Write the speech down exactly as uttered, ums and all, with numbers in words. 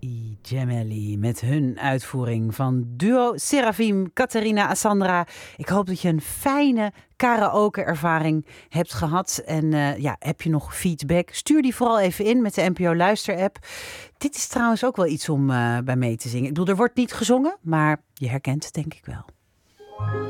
I Gemelli met hun uitvoering van duo Serafim, Catharina Assandra. Ik hoop dat je een fijne karaoke-ervaring hebt gehad. En uh, ja, heb je nog feedback? Stuur die vooral even in met de N P O Luister-app. Dit is trouwens ook wel iets om uh, bij mee te zingen. Ik bedoel, er wordt niet gezongen, maar je herkent het denk ik wel.